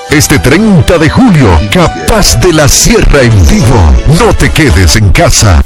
Este 30 de julio, Capaz de la Sierra en vivo. No te quedes en casa.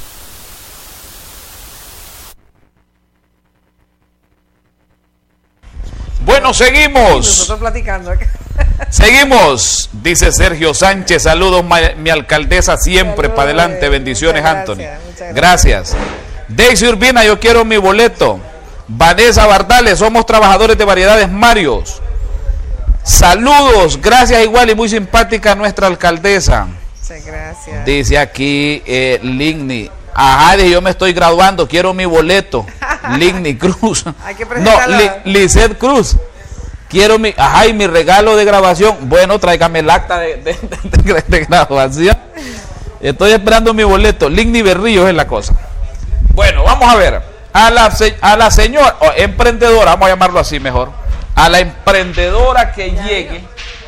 Bueno, seguimos. Nosotros platicando. Seguimos, dice Sergio Sánchez. Saludos, mi alcaldesa, siempre para adelante. Bendiciones, Anthony. Gracias. Daisy Urbina, yo quiero mi boleto. Vanessa Bardales, somos trabajadores de variedades Marios. Saludos, gracias igual y muy simpática nuestra alcaldesa. Muchas gracias. Dice aquí Ligny. Ajá, yo me estoy graduando, quiero mi boleto. Ligny Cruz. Hay que presentarla. No, Lizeth Cruz. Quiero mi, ajá, y mi regalo de grabación. Bueno, tráigame el acta de graduación. Estoy esperando mi boleto. Ligny Berríos es la cosa. Bueno, vamos a ver. A la señora, emprendedora, vamos a llamarlo así mejor. A la emprendedora que llegue,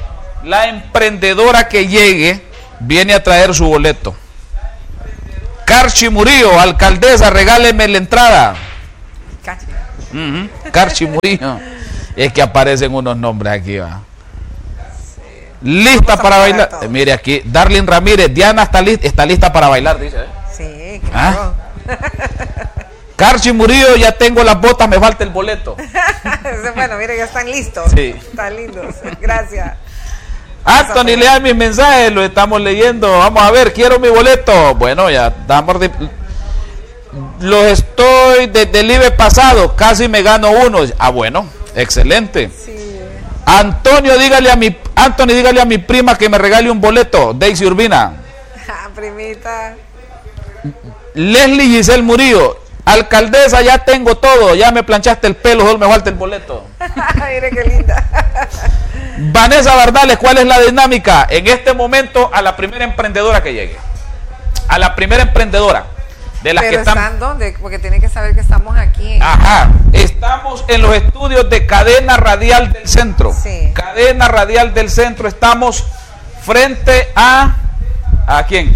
viene a traer su boleto. Carchi Murillo, alcaldesa, regáleme la entrada. Carchi Murillo. Es que aparecen unos nombres aquí, va. Lista para bailar. Mire aquí, Darlene Ramírez, Diana está lista para bailar, dice. Sí, claro. Carchi Murillo, ya tengo las botas, me falta el boleto. Bueno, mire, ya están listos. Sí. Están lindos. Gracias. Anthony, lea mis mensajes, lo estamos leyendo. Vamos a ver, quiero mi boleto. Bueno, ya estamos. Los estoy desde el IBE pasado, casi me gano uno. Ah, bueno, excelente. Sí. Antonio, dígale a mi prima que me regale un boleto. Daisy Urbina. Primita. Leslie Giselle Murillo. Alcaldesa, ya tengo todo, ya me planchaste el pelo, solo me falta el boleto. Mire qué linda. Vanessa Bardales, ¿cuál es la dinámica? En este momento, a la primera emprendedora que llegue. A la primera emprendedora. De las Pero que están ¿dónde? Porque tiene que saber que estamos aquí. Ajá, estamos en los estudios de Cadena Radial del Centro. Sí. Cadena Radial del Centro, estamos frente a... ¿A quién?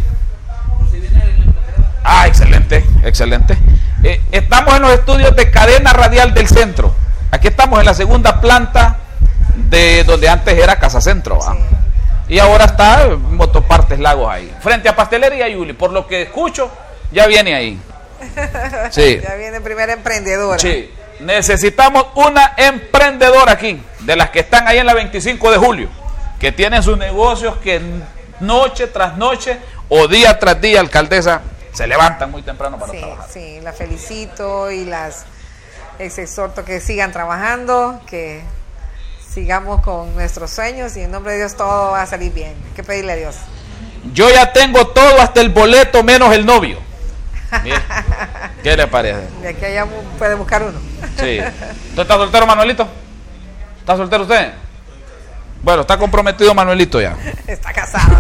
Ah, excelente, excelente. Estamos en los estudios de Cadena Radial del Centro. Aquí estamos en la segunda planta de donde antes era Casa Centro. Sí. Y ahora está Motopartes Lagos ahí. Frente a Pastelería Yuli. Por lo que escucho, ya viene ahí. Sí. Ya viene primera emprendedora. Sí. Necesitamos una emprendedora aquí, de las que están ahí en la 25 de julio, que tienen sus negocios que noche tras noche o día tras día, alcaldesa, se levantan muy temprano para trabajar. Sí, la felicito y les exhorto que sigan trabajando, que sigamos con nuestros sueños y en nombre de Dios todo va a salir bien. Hay que pedirle a Dios. Yo ya tengo todo, hasta el boleto menos el novio. Bien. ¿Qué le parece? De aquí allá puede buscar uno. Sí. ¿Usted está soltero, Manuelito? ¿Está soltero usted? Bueno, está comprometido Manuelito ya. Está casado.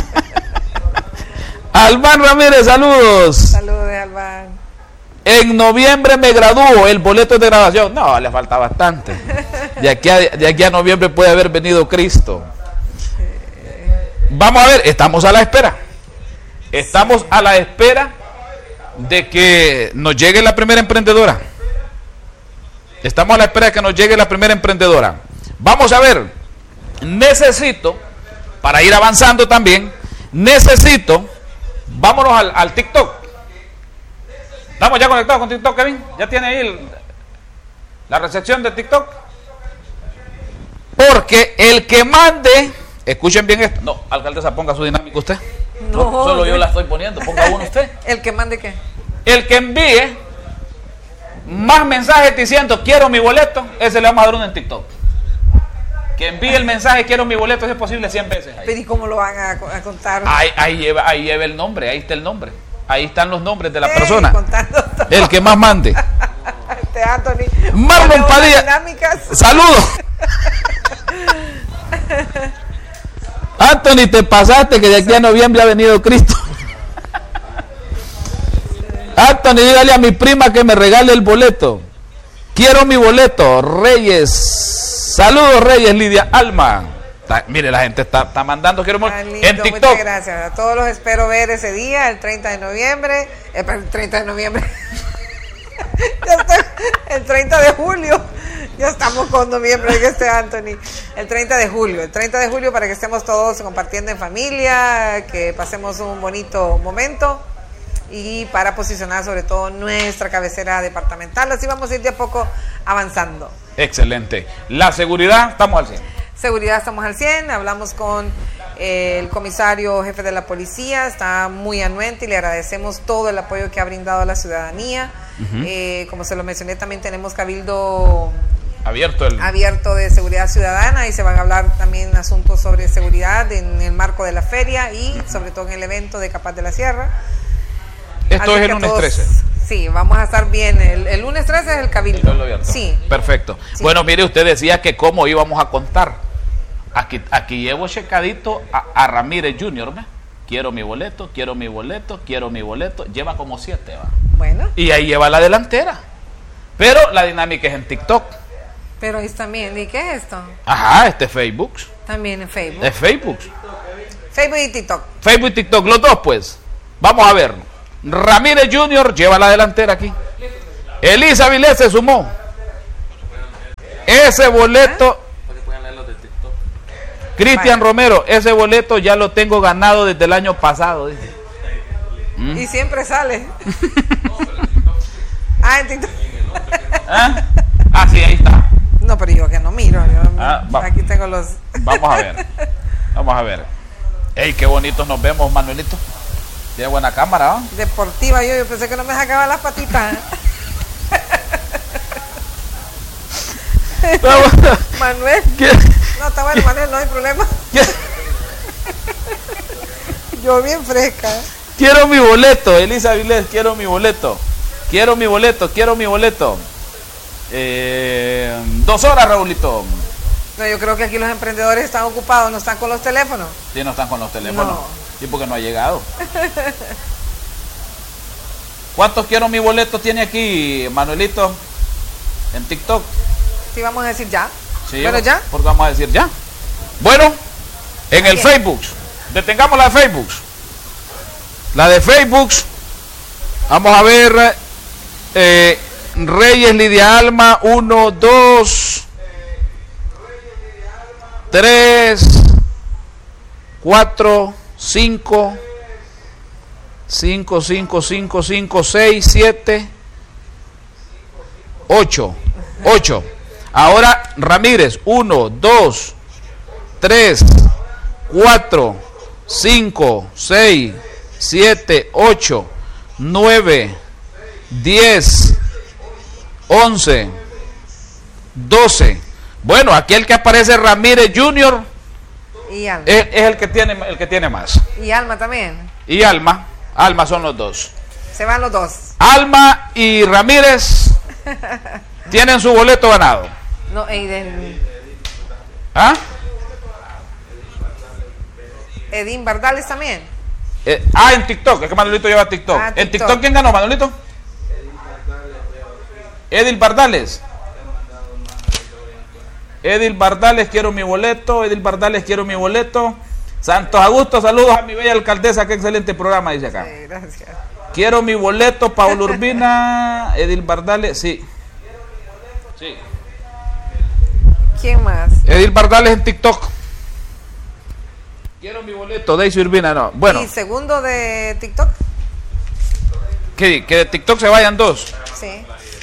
Albán Ramírez, saludos. Saludos, Albán. En noviembre me gradúo, el boleto es de graduación. No, le falta bastante. De aquí a noviembre puede haber venido Cristo. Vamos a ver, estamos a la espera. Estamos a la espera de que nos llegue la primera emprendedora. Estamos a la espera de que nos llegue la primera emprendedora. Vamos a ver, necesito, para ir avanzando también, vámonos al TikTok. ¿Estamos ya conectados con TikTok, Kevin? ¿Ya tiene ahí la recepción de TikTok? Porque el que mande, escuchen bien esto. No, alcaldesa, ponga su dinámica usted. No, solo yo la estoy poniendo, ponga uno usted. ¿El que mande qué? El que envíe más mensajes diciendo quiero mi boleto, ese le vamos a dar uno en TikTok. Que envíe el mensaje quiero mi boleto, si es posible 100 veces. Ahí. Pero ¿y cómo lo van a contar? Ahí lleva el nombre, ahí está el nombre. Ahí están los nombres de la persona. El que más mande. Anthony. Marlon Padilla. Saludos. Anthony, te pasaste que de aquí a noviembre ha venido Cristo. Anthony, dígale a mi prima que me regale el boleto. Quiero mi boleto. Reyes. Saludos, Reyes, Lidia Alma. Mire, la gente está mandando. Quiero en TikTok. Muchas gracias. A todos los espero ver ese día, el 30 de noviembre. El 30 de noviembre. Ya está, el 30 de julio. Ya estamos con noviembre, que esté Anthony. El 30 de julio para que estemos todos compartiendo en familia, que pasemos un bonito momento y para posicionar sobre todo nuestra cabecera departamental. Así vamos a ir de a poco avanzando. Excelente. La seguridad, estamos al 100. Seguridad, estamos al 100. Hablamos con el comisario jefe de la policía, está muy anuente y le agradecemos todo el apoyo que ha brindado a la ciudadanía. Como se lo mencioné, también tenemos cabildo abierto de seguridad ciudadana y se van a hablar también asuntos sobre seguridad en el marco de la feria y sobre todo en el evento de Capaz de la Sierra. Esto es el lunes 13. Sí, vamos a estar bien. El lunes 13 es el cabildo. Sí. Perfecto. Sí. Bueno, mire, usted decía que cómo íbamos a contar. Aquí llevo checadito a Ramírez Jr., ¿ve? Quiero mi boleto. Lleva como 7, ¿va? Bueno. Y ahí lleva la delantera. Pero la dinámica es en TikTok. Pero ahí también, ¿y qué es esto? Ajá, Facebook. También en Facebook. Es Facebook. Facebook y TikTok. Facebook y TikTok, los dos pues. Vamos a ver. Ramírez Jr. lleva la delantera aquí. Elisa Avilés se sumó. Ese boleto... Cristian Romero, ese boleto ya lo tengo ganado desde el año pasado, dice. Y siempre sale. En TikTok. Sí, ahí está. No, pero yo que no miro. Aquí tengo los... Vamos a ver. Ey, qué bonitos nos vemos, Manuelito. Tiene buena cámara, ¿no? Deportiva, yo pensé que no me sacaba las patitas. Manuel. ¿Qué? No, está bueno, Manuel, no hay problema. Yo bien fresca. Quiero mi boleto, Elisa Avilés, quiero mi boleto. 2 horas, Raulito. No, yo creo que aquí los emprendedores están ocupados, no están con los teléfonos. Sí, no están con los teléfonos. No. Sí, porque no ha llegado. ¿Cuántos quiero mi boleto tiene aquí, Manuelito? En TikTok. Sí, vamos a decir ya. Sí, pero ya. Porque vamos a decir ya. Bueno, en el Facebook. Detengamos la de Facebook. La de Facebook. Vamos a ver. Reyes Lidia Alma. 1, 2, 3, 4, 5, 6, 7, 8. Ahora Ramírez, 1, 2, 3, 4, 5, 6, 7, 8, 9, 10, 11, 12. Bueno, aquí el que aparece Ramírez Jr. y Alma. Es el que tiene más. Y Alma también. Y Alma son los dos. Se van los dos. Alma y Ramírez tienen su boleto ganado. No, Edín Bardales también. En TikTok, es que Manuelito lleva TikTok. ¿En TikTok quién ganó, Manuelito? Edil Bardales. Quiero mi boleto. Santos Augusto, saludos a mi bella alcaldesa, qué excelente programa, dice acá. Sí, gracias. Quiero mi boleto, Paulo Urbina, Edil Bardales, sí. ¿Quién más? Edil Bardales en TikTok. Quiero mi boleto, Daisy Urbina, no. Bueno. ¿Y segundo de TikTok? Que de TikTok se vayan 2. Sí.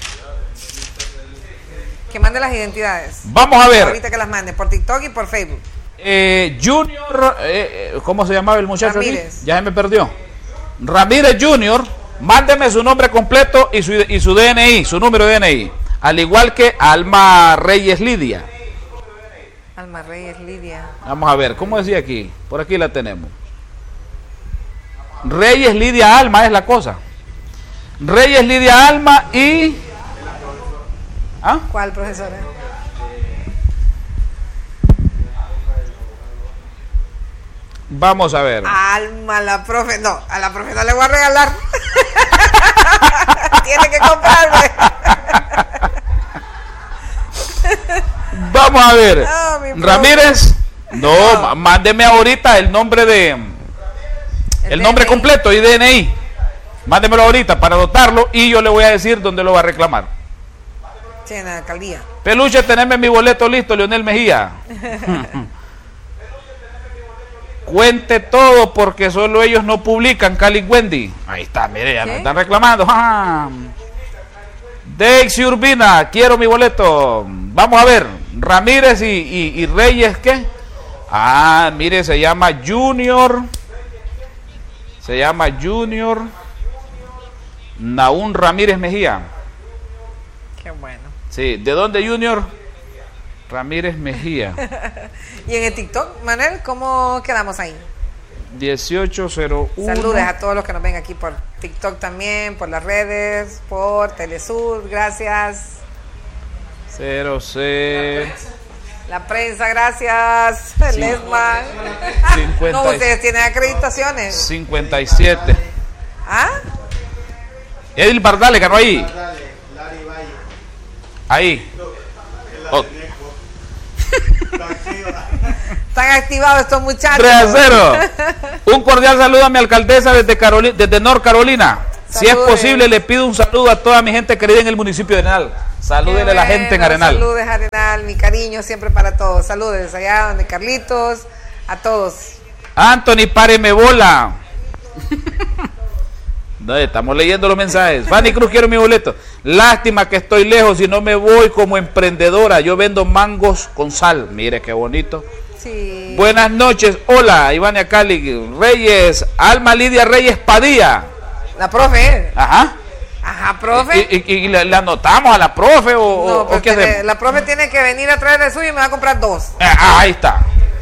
Que mande las identidades. Vamos a ver. Ahorita que las mande, por TikTok y por Facebook. Junior, ¿cómo se llamaba el muchacho? Ramírez. Ya se me perdió. Ramírez Junior, mándeme su nombre completo y su DNI, su número de DNI. Al igual que Alma Reyes Lidia. Alma Reyes Lidia. Vamos a ver, ¿cómo decía aquí? Por aquí la tenemos. Reyes Lidia Alma es la cosa. Reyes Lidia Alma y... ¿Cuál, profesora? Vamos a ver. Alma, la profe. No, a la profe no le voy a regalar. Tiene que comprarme. Vamos a ver. Ramírez. No, mándeme ahorita el nombre de... El nombre completo y DNI. Mándemelo ahorita para dotarlo y yo le voy a decir dónde lo va a reclamar. Sí, en la alcaldía. Peluche, teneme mi boleto listo, Leonel Mejía. Cuente todo porque solo ellos no publican, Cali Wendy. Ahí está, mire, ya me están reclamando. Deixi Urbina, quiero mi boleto. Vamos a ver, Ramírez y Reyes, ¿qué? Ah, mire, se llama Junior. Se llama Junior Naún Ramírez Mejía. Qué bueno. Sí, ¿de dónde Junior? Ramírez Mejía. Y en el TikTok, Manuel, ¿cómo quedamos ahí? 1801. Saludos a todos los que nos ven aquí por TikTok también, por las redes, por Telesur, gracias. 06. La prensa, gracias. El ESMA. 50. No, ustedes tienen acreditaciones. 57. ¿Ah? Edil Bardales, ganó ahí. Ahí. Oh. Están activados estos muchachos. 3-0. Un cordial saludo a mi alcaldesa desde North Carolina. Si es posible, le pido un saludo a toda mi gente querida en el municipio de Arenal. Salúdenle a la gente en Arenal. Saludos Arenal, mi cariño siempre para todos. Saludos allá donde Carlitos, a todos. Anthony, páreme bola. No, estamos leyendo los mensajes. Fanny Cruz, quiero mi boleto. Lástima que estoy lejos y no me voy como emprendedora. Yo vendo mangos con sal. Mire qué bonito. Sí. Buenas noches. Hola, Ivania Cali Reyes, Alma Lidia Reyes Padilla. La profe. Ajá. Ajá, profe. ¿Y le anotamos a la profe No, o qué hacemos? la profe tiene que venir a traer el suyo y me va a comprar 2. Ahí está.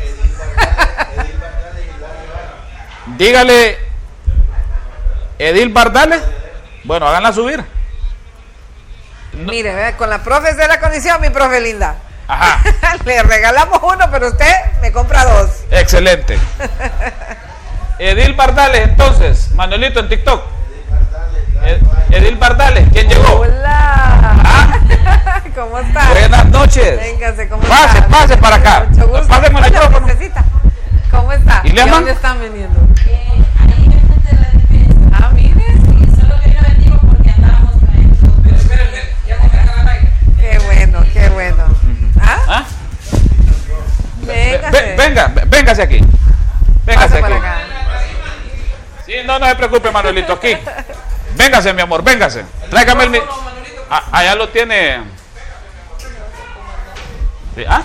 Dígale, Edil Bardales. Bueno, háganla subir. No. Mire, ¿ve? Con la profe de la condición, mi profe linda. Ajá. Le regalamos 1, pero usted me compra 2. Excelente. Edil Bardales, entonces, Manuelito en TikTok. Edil Bardales, ¿quién llegó? Hola. ¿Cómo está? Buenas noches. Véngase, ¿cómo Pase, está? pase para acá. Mucho gusto. Pásenme el Hola, micrófono. princesita. ¿Cómo está? ¿Y le aman? dónde están vendiendo? Ahí enfrente de la defensa. Ah, mire. Sí, solo que no vendimos porque andábamos trayendo. Qué bueno, qué bueno. ¿Ah? Véngase. Véngase aquí. Véngase Pase aquí. para acá. Sí, no se preocupe, Manuelito, aquí. Véngase, mi amor, véngase. Tráigame el allá lo tiene. ¿Sí? ¿Ah?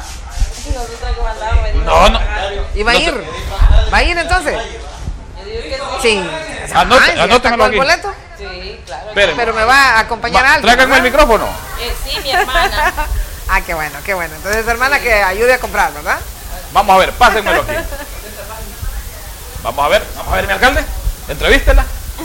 No. ¿Y va a ir? ¿Va a ir entonces? Sí. Anótemelo ¿El aquí. boleto? Sí, claro. Espérenme. Pero me va a acompañar a alguien. Tráigame el ¿verdad? micrófono. Sí, mi hermana. Ah, qué bueno, qué bueno. Entonces, hermana, que ayude a comprar, ¿verdad? Vamos a ver, pásenmelo aquí. Vamos a ver, mi alcalde. Entrevístela.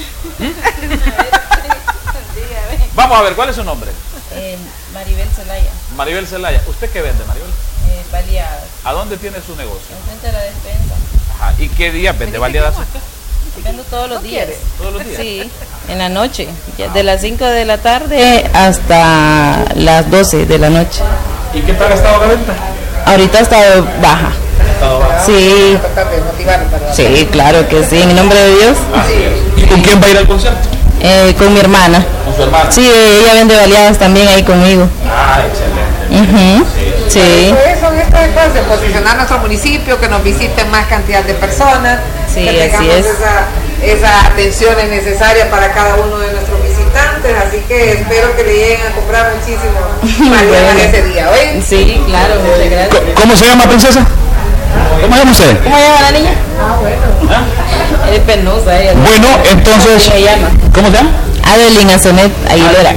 Vamos a ver, ¿cuál es su nombre? Maribel Zelaya. Maribel Zelaya. ¿Usted qué vende, Maribel? Baleadas. ¿A dónde tiene su negocio? Enfrente de la despensa. Ajá. ¿Y qué día vende baleadas? Vendo todos los días. ¿Todos los días? Sí, en la noche. De las 5 de la tarde hasta las 12 de la noche. ¿Y qué tal ha estado la venta? Ahorita ha estado baja. Sí, sí, claro que sí, en nombre de Dios. ¿Y con quién va a ir al concierto? Con mi hermana. Con su hermana. Sí, ella vende baleadas también ahí conmigo. Ah, excelente. Sí. Son estas cosas de posicionar nuestro municipio, que nos visiten más cantidad de personas, Sí, que así tengamos es. esa atención es necesaria para cada uno de nuestros visitantes, así que espero que le lleguen a comprar muchísimo baleadas ese día, ¿oye? Sí, claro, muchas gracias. ¿Cómo se llama, princesa? ¿Cómo se llama usted? ¿Cómo se llama la niña? Es penosa ella. Bueno, entonces, ¿Cómo se llama? ¿cómo se llama? Adelina Sonet Aguilera.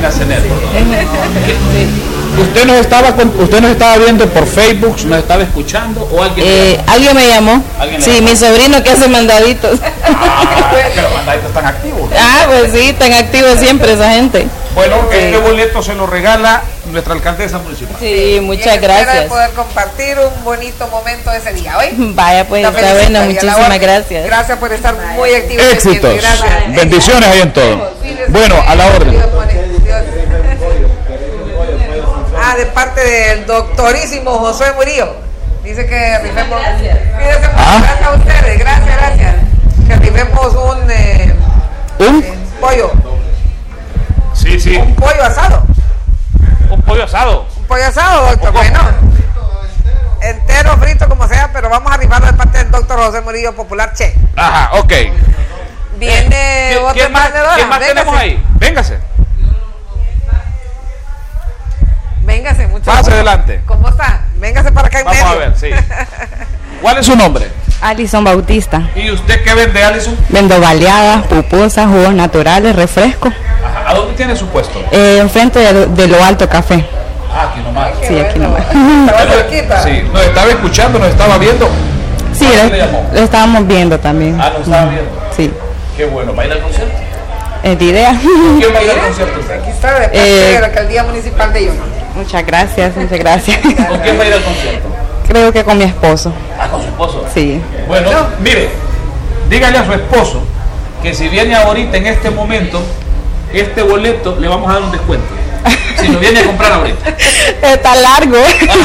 ¿Usted nos estaba viendo por Facebook, nos estaba escuchando o alguien? Alguien me llamó. ¿Alguien le Sí, llamó? mi sobrino que hace mandaditos. Que los mandaditos están activos. Pues sí, tan activo siempre esa gente. Bueno, este boleto se lo regala nuestra alcaldesa municipal. Sí, muchas Espero de gracias. poder compartir un bonito momento ese día, ¿oye? Vaya, pues La está felicito bueno, y a la muchísimas orden. gracias. Gracias por estar muy activos. Éxitos. Gracias. Bendiciones ahí en todo. Bueno, a la orden. De parte del doctorísimo Josué Murillo. Dice que rifemos. Gracias a ustedes. Gracias. Que rifemos un pollo. Sí, sí. Un pollo asado. Un pollo asado. Un pollo asado, doctor. ¿Cómo? Bueno, entero, frito, como sea, pero vamos a rifarlo de parte del doctor José Murillo, Popular Che. Ajá, ok. Viene otra ¿Quién más emprendedora. tenemos ahí? Véngase. Véngase, mucho Pase gusto. adelante. ¿Cómo está? Véngase para acá en Vamos medio. a ver, sí. ¿Cuál es su nombre? Alison Bautista. ¿Y usted qué vende, Alison? Vendo baleadas, pupusas, jugos naturales, refrescos. Ajá. ¿A dónde tiene su puesto? Enfrente de Lo Alto Café. Ah, aquí nomás. Qué Sí, aquí nomás. Estaba cerquita. Sí, nos estaba escuchando, nos estaba viendo. Sí, ¿Cuándo le llamó? lo estábamos viendo también. Ah, lo estaba viendo. Sí, Qué bueno. ¿Va a ir al concierto? es de idea. ¿Quién va a ir al concierto usted? Aquí está, de parte de la alcaldía municipal de Yuma. Muchas gracias, muchas gracias. ¿Con quién va a ir al concierto? Creo que con mi esposo. Ah, con su esposo. Sí. Bueno, mire, dígale a su esposo que si viene ahorita en este momento, este boleto le vamos a dar un descuento. Si lo viene a comprar ahorita. Está largo.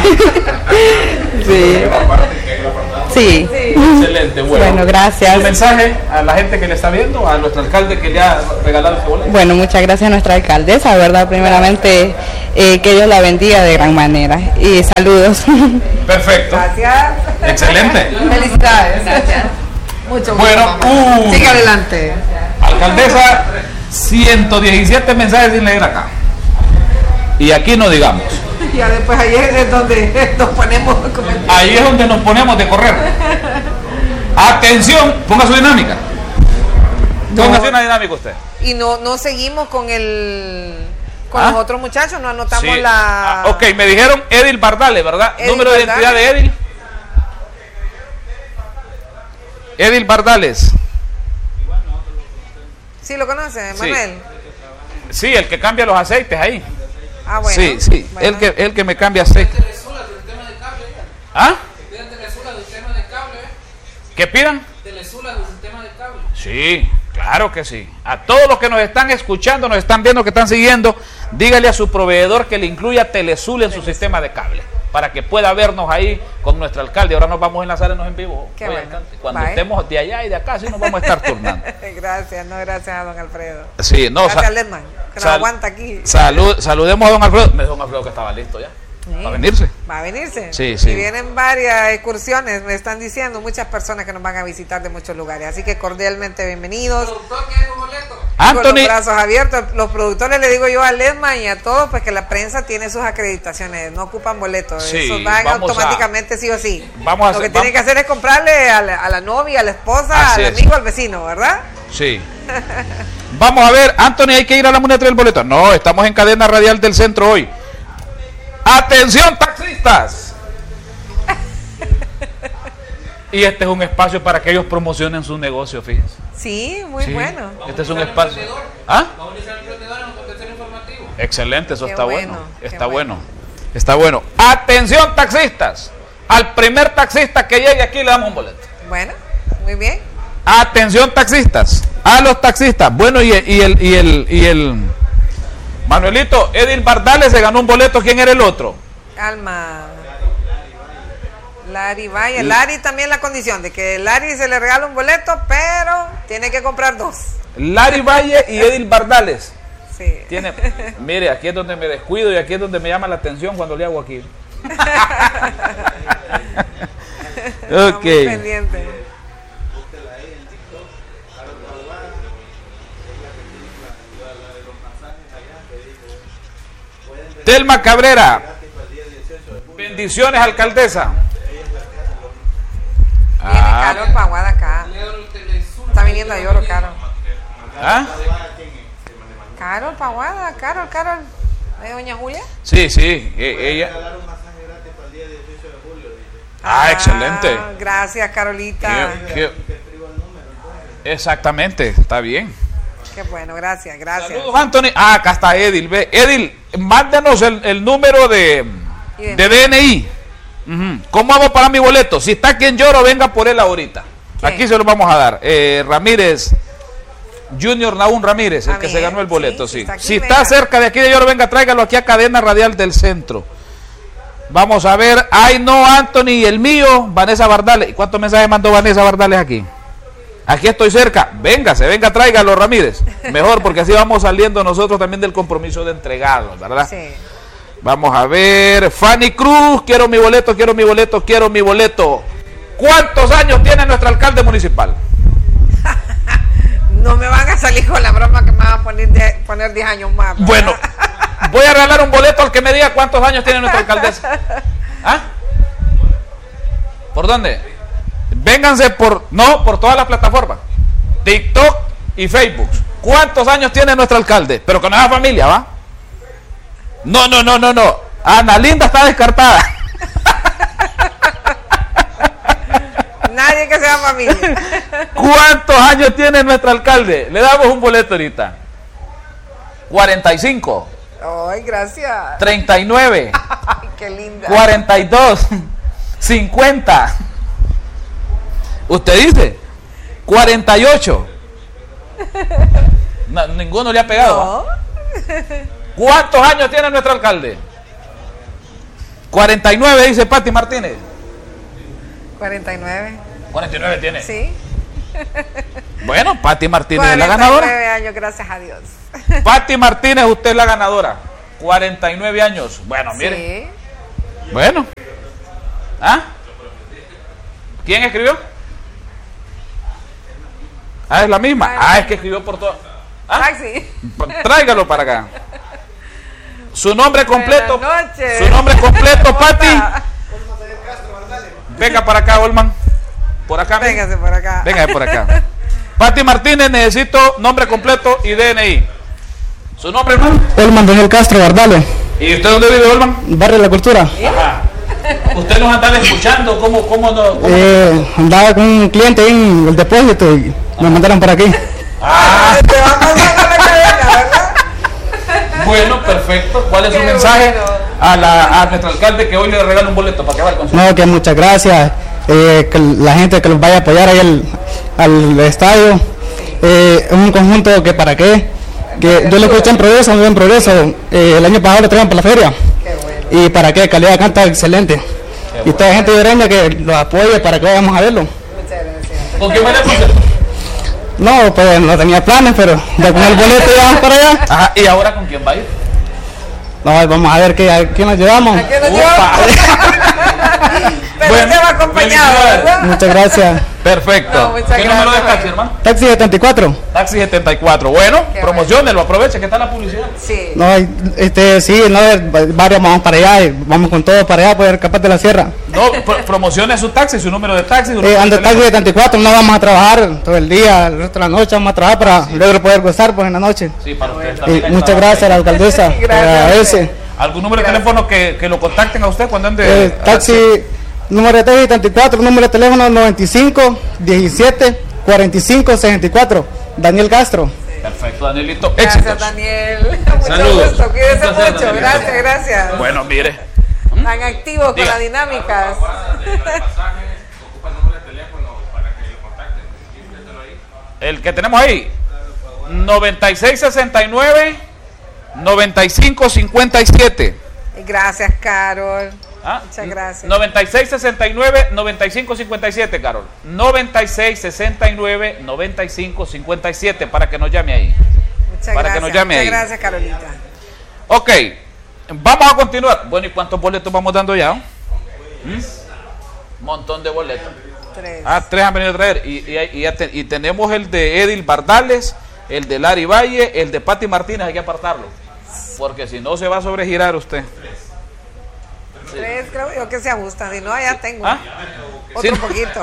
Sí. Sí. Excelente, bueno. Bueno, gracias. ¿Un mensaje a la gente que le está viendo, a nuestro alcalde que le ha regalado este boleto? Bueno, muchas gracias a nuestra alcaldesa, ¿verdad? Primeramente, que Dios la bendiga de gran manera. Y saludos. Perfecto. Gracias. Excelente. Felicidades. Gracias. Mucho gusto. Bueno, mamá. Siga adelante. Alcaldesa, 117 mensajes sin leer acá. Y aquí no digamos. Ya después ahí es donde nos ponemos comentarios. Ahí es donde nos ponemos de correr. Atención, ponga su dinámica. Póngase una dinámica usted. Y no seguimos con con ¿Ah? los otros muchachos, no anotamos Sí. la... Ok, me dijeron Edil Bardales, ¿verdad? Edil Número de Bardales. identidad de Edil. Edil Bardales. ¿Sí lo conoce, Sí. Manuel? Sí, el que cambia los aceites ahí. Ah, bueno. Sí, sí, Bueno. el que me cambia aceite. ¿Ah? ¿Qué pidan? Sí, claro que sí. A todos los que nos están escuchando, nos están viendo, que están siguiendo, dígale a su proveedor que le incluya Telesul en su sistema de cable, para que pueda vernos ahí con nuestro alcalde. Ahora nos vamos a enlazarnos en vivo. Qué Oye, bueno. alcalde, cuando Bye. estemos de allá y de acá, sí nos vamos a estar turnando. Gracias, no, gracias a don Alfredo. Sí, no, Gracias a Ledman, que nos aguanta aquí. Saludemos a don Alfredo. Me dijo don Alfredo que estaba listo ya. Sí. ¿Va a venirse? Va a venirse. Sí, sí. Y vienen varias excursiones, me están diciendo muchas personas que nos van a visitar de muchos lugares. Así que cordialmente bienvenidos. Con Anthony. los brazos abiertos. Los productores, le digo yo a Ledman y a todos, pues que la prensa tiene sus acreditaciones, no ocupan boletos. Sí, Eso van vamos automáticamente sí o sí. vamos a Lo que hacer- tienen que hacer es comprarle a la novia, a la esposa, Así al es. amigo, al vecino, ¿verdad? Sí. Vamos a ver, Anthony, hay que ir a la moneda del boleto. No, estamos en cadena radial del centro hoy. Atención, taxistas. Y este es un espacio para que ellos promocionen su negocio, fíjense. Sí, muy Sí, bueno. Este es un espacio. ¿Ah? Excelente, eso Qué está bueno, bueno. qué Está bueno. bueno. Está bueno. Atención, taxistas. Al primer taxista que llegue aquí le damos un boleto. Bueno, muy bien. Atención, taxistas. A los taxistas. Bueno, y el Manuelito, Edil Bardales se ganó un boleto. ¿Quién era el otro? Alma. Lari, vaya. Lari también la condición de que Lari se le regala un boleto, pero tiene que comprar dos. Lari Valle y Edil Bardales. Sí. Tiene, mire, aquí es donde me descuido y aquí es donde me llama la atención cuando le hago aquí. Estamos Ok. pendientes. Telma Cabrera. Bendiciones, alcaldesa. Viene Carol Paguada acá. Está viniendo a Lloro, Carol. ¿Ah? Carol Paguada, Carol. ¿Es doña Julia? Sí, sí, ella. Ah, excelente. Gracias, Carolita. Exactamente, está bien. Qué bueno, gracias. Saludos, Anthony. Ah, acá está Edil. Ve, Edil, mándenos el número de DNI. Ujú. ¿Cómo hago para mi boleto? Si está aquí en Lloro, venga por él ahorita. ¿Quién? Aquí se lo vamos a dar. Ramírez, Junior Naún Ramírez, el Ah, que se bien, ganó el boleto. sí, Sí. está aquí, Si venga. está cerca de aquí de Lloro, venga, tráigalo aquí a Cadena Radial del Centro. Vamos a ver. Ay, no, Anthony, el mío, Vanessa Bardales. ¿Y cuántos mensajes mandó Vanessa Bardales aquí? Aquí estoy cerca. Véngase, venga, tráigalo, Ramírez. Mejor, porque así vamos saliendo nosotros también del compromiso de entregarlo, ¿verdad? Sí. Vamos a ver. Fanny Cruz, quiero mi boleto, quiero mi boleto, quiero mi boleto. ¿Cuántos años tiene nuestro alcalde municipal? No me van a salir con la broma que me van a poner 10 años más, ¿verdad? Bueno, voy a regalar un boleto al que me diga cuántos años tiene nuestra alcaldesa. ¿Ah? ¿Por dónde? Vénganse por todas las plataformas. TikTok y Facebook. ¿Cuántos años tiene nuestro alcalde? Pero con esa familia, ¿va? No. Ana Linda está descartada. Nadie que sea familia. ¿Cuántos años tiene nuestro alcalde? Le damos un boleto ahorita. 45. Ay, gracias. 39. Ay, qué linda. 42. 50. ¿Usted dice? 48. No, ninguno le ha pegado. No. ¿Cuántos años tiene nuestro alcalde? 49, dice Pati Martínez. 49. 49 tiene. Sí. Bueno, Pati Martínez es la ganadora. 49 años, gracias a Dios. Pati Martínez, usted es la ganadora. 49 años. Bueno, mire. Sí. Bueno. ¿Ah? ¿Quién escribió? Ah, es la misma. Ah, es que escribió por todo. ¿Ah? Taxi. Tráigalo para acá. Su nombre completo. Buenas noches. Su nombre completo, ¿Cómo Pati. está? Venga para acá, Olman. Por acá. Véngase por acá. Venga por acá. Pati Martínez, necesito nombre completo y DNI. ¿Su nombre, hermano? Olman Daniel Castro, Bardales. ¿Y usted dónde vive, Olman? Barrio de la Cultura. Ajá. ¿Usted nos andaba escuchando? ¿Cómo no? Andaba con un cliente en el depósito y me mandaron por aquí. Ah, Te va a pasar con la cadena, ¿verdad? bueno, perfecto. ¿Cuál es su Qué mensaje bueno. a nuestro alcalde que hoy le regala un boleto para que vaya con su... No, que muchas gracias. Que la gente que los vaya a apoyar ahí al estadio. Es un conjunto que para qué. Que yo lo escuché en progreso, muy en progreso. El año pasado lo traían para la feria. Qué bueno. Y para qué, calidad de canto excelente. Y toda la gente de Breña que los apoye para que vayamos a verlo. Muchas gracias. ¿Con quién vaya el concierto? No, pues no tenía planes, pero ya con el boleto ya vamos para allá. Ajá, ¿y ahora con quién va a ir? No, vamos a ver a quién nos llevamos. ¿A qué nos Upa. llevamos? Pero Bueno, usted va acompañado, felicidades. ¿verdad? Muchas gracias. Perfecto. No, muchas ¿Qué número de gracias. taxi, hermano? Taxi 74. Taxi 74. Bueno, Qué promocionenlo, aproveche que está la publicidad. Sí. No, sí, no, varios vamos para allá, y vamos con todo para allá, por Capaz de la Sierra. No, promocione su taxi, su número de taxi. Su número de Ando teléfono. taxi 74, no vamos a trabajar todo el día, el resto de la noche vamos a trabajar para luego poder gozar pues en la noche. Sí, para usted Y también. muchas gracias a la alcaldesa. Gracias. ¿Algún número de teléfono que lo contacten a usted cuando ande? Taxi, número de taxi 74, número de teléfono 95 17 45 64. Daniel Castro. Perfecto, Danielito. Gracias, Éxitos. Daniel. Mucho Saludos. gusto. Cuídese Un placer, mucho. Daniel. Gracias. Bueno, mire. Tan activos con Diga. las dinámicas. El que tenemos ahí, 9669 9557. Gracias, Carol. ¿Ah? Muchas gracias. 9669 9557, Carol. 9669 9557 para que nos llame ahí. Muchas para que gracias. nos llame Muchas ahí. gracias, Carolita. Ok, vamos a continuar. Bueno, ¿y cuántos boletos vamos dando ya? Montón de boletos. 3. 3 han venido a traer. Y tenemos el de Edil Bardales, el de Lari Valle, el de Pati Martínez, hay que apartarlo. Porque si no se va a sobregirar usted. 3, creo yo que se ajustan. Si no, ya tengo. ¿Ah? Otro Sí. poquito.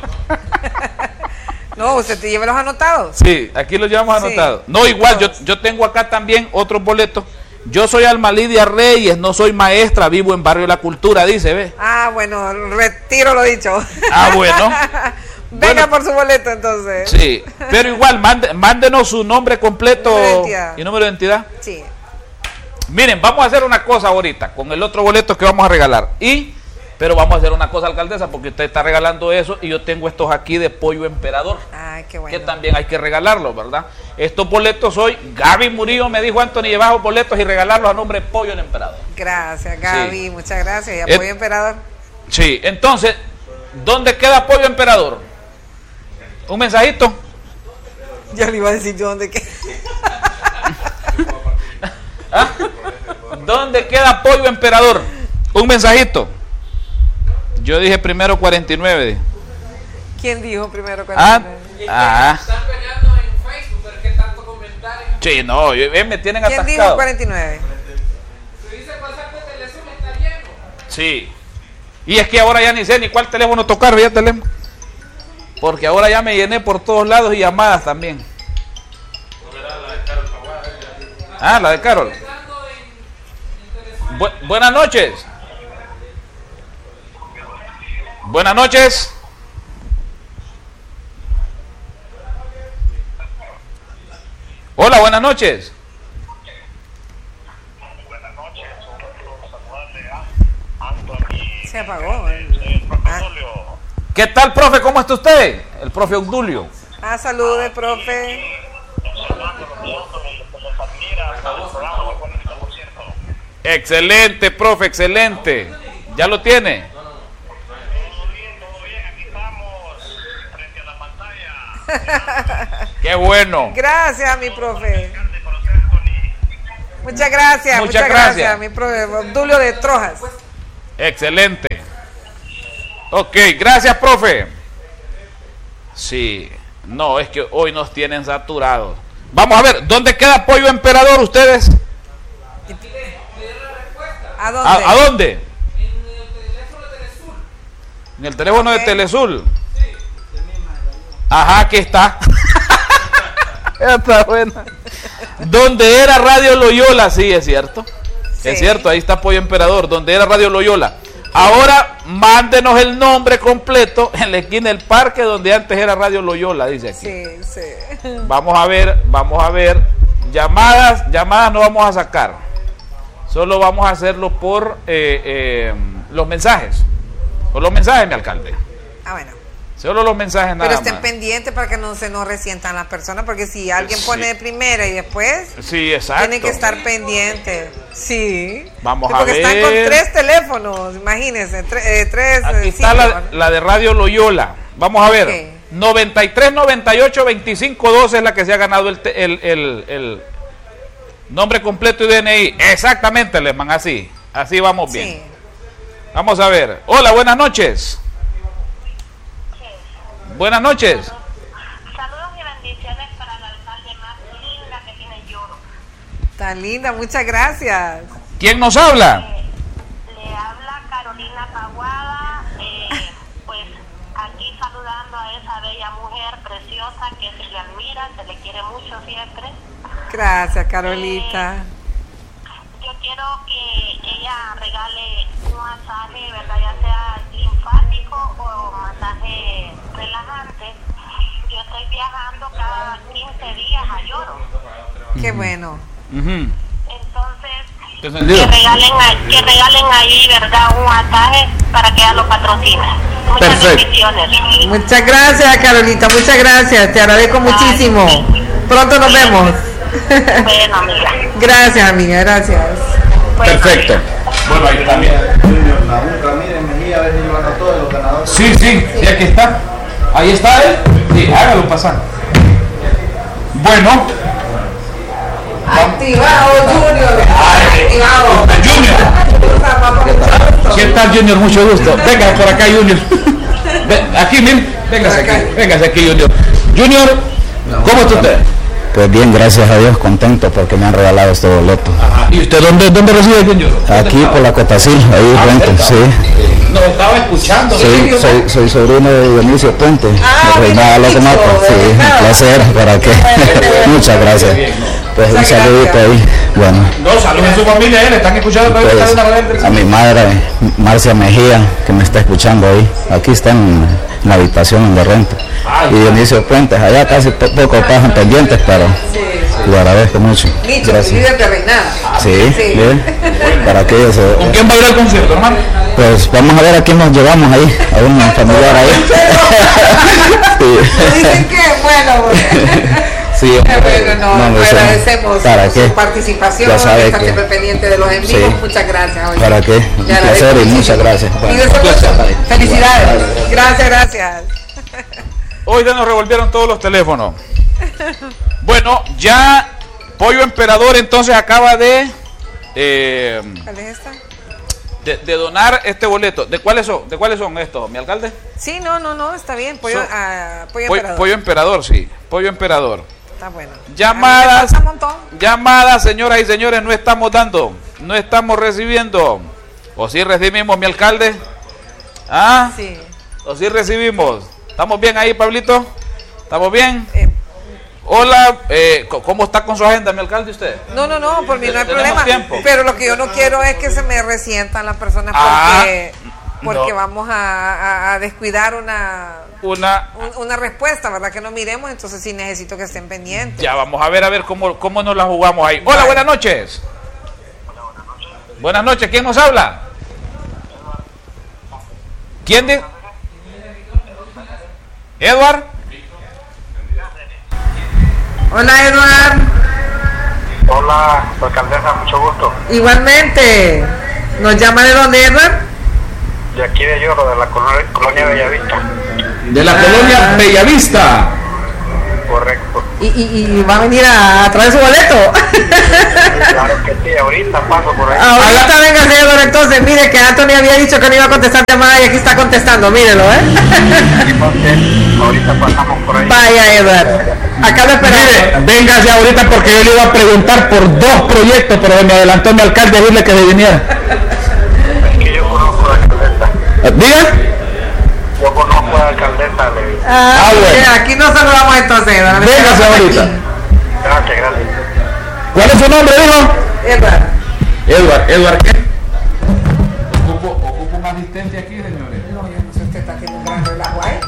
No, usted te lleve los anotados. Sí, aquí los llevamos Sí. anotados. No, igual, Todos. yo tengo acá también otros boletos. Yo soy Alma Lidia Reyes, no soy maestra, vivo en Barrio La Cultura, dice, ve. Ah, bueno, retiro lo dicho. Ah, bueno. Venga Bueno. por su boleto entonces. Sí, pero igual, mándenos su nombre completo Número de identidad. y número de identidad. Sí. Miren, vamos a hacer una cosa ahorita con el otro boleto que vamos a regalar. Pero vamos a hacer una cosa, alcaldesa, porque usted está regalando eso y yo tengo estos aquí de pollo emperador, Ay, qué bueno. que también hay que regalarlos, ¿verdad? Estos boletos hoy, Gaby Murillo me dijo, Anthony, llevamos boletos y regalarlos a nombre de Pollo el Emperador. Gracias, Gaby. Sí. Muchas gracias. Y Et- apoyo emperador. Sí, entonces, ¿dónde queda Pollo Emperador? Un mensajito. Ya le iba a decir yo dónde queda. ¿Ah? ¿Dónde queda Pollo Emperador? Un mensajito. Yo dije primero 49. ¿Quién dijo primero 49? Están peleando en Facebook, pero ¿qué tanto comentario? Sí, no, me tienen atascado. ¿Quién dijo 49? Se dice pasar de Telesur, está lleno. Sí. Y es que ahora ya ni sé ni cuál teléfono tocar, ya teléfono. Porque ahora ya me llené por todos lados y llamadas también. Ah, la de Carol. Buenas noches. Buenas noches. Hola, buenas noches. Buenas noches, saludarle a Anthony. Se apagó. ¿Qué tal, profe? ¿Cómo está usted? El profe Obdulio. Salude, profe. Excelente, profe, excelente. ¿Ya lo tiene? Todo bien, aquí estamos frente a la pantalla. Qué bueno. Gracias, mi profe. Muchas gracias, mi profe Obdulio de Trojas. Excelente. Ok, gracias, profe. Sí, no, es que hoy nos tienen saturados. Vamos a ver, ¿dónde queda Pollo Emperador ustedes? ¿A dónde? ¿A dónde? En el teléfono de Telesur. Ajá, aquí está. Está buena. Donde era Radio Loyola, sí, es cierto. Sí. Es cierto, ahí está Pollo Emperador, donde era Radio Loyola. Ahora mándenos el nombre completo en la esquina del parque donde antes era Radio Loyola, dice aquí. Sí, sí. Vamos a ver. Llamadas no vamos a sacar. Solo vamos a hacerlo por los mensajes. Por los mensajes, mi alcalde. Bueno. Solo los mensajes nada más. Pero estén pendientes para que no se nos resientan las personas, porque si alguien pone de primera y después, sí, exacto, tienen que estar pendientes. Sí. Vamos a ver. Porque están con 3 teléfonos, imagínense, 3. Aquí está la de Radio Loyola. Vamos a ver. Okay. 93 98 25 12 es la que se ha ganado el nombre completo y DNI. Exactamente, Lesman, así vamos bien. Sí. Vamos a ver. Hola, buenas noches. Buenas noches. Saludos y bendiciones para la alcalde más linda que tiene Yoro. Tan linda, muchas gracias. ¿Quién nos habla? Le habla Carolina Paguada, pues aquí saludando a esa bella mujer preciosa que se le admira, se le quiere mucho siempre. Gracias, Carolita. Yo quiero que ella regale un masaje, ¿verdad? Ya sea linfático o masaje relajante. Yo estoy viajando cada 15 días a Yoro. Qué bueno. Entonces, que regalen ahí, ¿verdad? Un masaje para que ella lo patrocine. Muchas bendiciones. Muchas gracias, Carolita, muchas gracias. Te agradezco muchísimo. Pronto nos vemos. Bueno, amiga. Gracias, amiga, gracias. Perfecto. Bueno, ahí también. Sí, aquí está. Ahí está él. Sí, hágalo pasar. Bueno. Activado, Junior. Activado. Junior. ¿Qué tal, Junior? Mucho gusto. Venga por acá, Junior. Aquí, miren. Véngase aquí, Junior. Junior, ¿cómo está usted? Pues bien, gracias a Dios, contento porque me han regalado este boleto. Ajá. ¿Y usted dónde reside, Junior? Aquí por la Cotacil, ahí Rente, sí. Nos estaba escuchando. Sí, soy sobrino de Dionisio Puente, de Reinada Locomato. Sí, un placer, ¿para qué? Muchas gracias. Pues un saludito ahí, bueno. No, saludos a su familia, le están escuchando pues, a mi madre, Marcia Mejía, que me está escuchando ahí. Aquí está en la habitación de Renta. Y Dionisio Puentes, allá casi poco pasan pendientes, pero lo agradezco mucho. Gracias. De Reinada. Sí, bien. Para que ellos ¿Con quién va a ir al concierto, hermano? Pues vamos a ver a quién nos llevamos ahí, a un familiar ahí. Sí. Dicen que bueno. Sí, bueno, agradecemos su participación, está siempre pendiente de los en vivo. Sí. Muchas gracias. Oye. ¿Para qué? Un placer y muchas gracias. Bueno, felicidades. Gracias. Hoy ya nos revolvieron todos los teléfonos. Bueno, ya Pollo Emperador entonces acaba de ¿Cuál es esta? de donar este boleto. ¿De cuáles son estos, mi alcalde? Sí, no, está bien. Pollo Emperador. Pollo Emperador, sí. Pollo Emperador. Está bueno. Llamadas, A mí me pasa un montón. llamadas, señoras y señores, no estamos dando, no estamos recibiendo. ¿O sí recibimos, mi alcalde? ¿Ah? Sí. ¿O sí recibimos? ¿Estamos bien ahí, Pablito? ¿Estamos bien? Hola, ¿cómo está con su agenda, mi alcalde, usted? No, por mí no hay ¿Tenemos problema. tiempo? Pero lo que yo no quiero es que se me resientan las personas porque no. vamos a descuidar una respuesta, ¿verdad? Que no miremos, entonces sí necesito que estén pendientes. Ya vamos a ver cómo nos la jugamos ahí. Hola, buenas noches. Buenas noches, ¿quién nos habla? ¿Quién de? ¿Edward? Hola, Edward. Hola, alcaldesa, mucho gusto. Igualmente. ¿Nos llama de dónde, Edward? De aquí de Lloro, de la colonia Bellavista. De la colonia Bellavista. Correcto. ¿Y va a venir a traer su boleto? Claro que sí, ahorita paso por ahí. Ahorita venga, Edward, entonces. Mire que Anthony había dicho que no iba a contestar llamada y aquí está contestando, mírelo, Ahorita pasamos por ahí. Vaya, Edward. Acá lo esperamos. Mire, véngase ahorita porque yo le iba a preguntar por 2 proyectos, pero me adelantó mi alcalde a decirle que se viniera. Es que yo conozco a la alcaldesa. ¿Diga? Yo conozco a la alcaldesa. Bueno. Aquí nos saludamos entonces, Edward. Véngase ahorita. Gracias. ¿Cuál es su nombre, dijo? Edward. ¿Edward qué? Ocupo más asistencia aquí, señores. No, yo no sé, usted está haciendo un gran relajo ahí.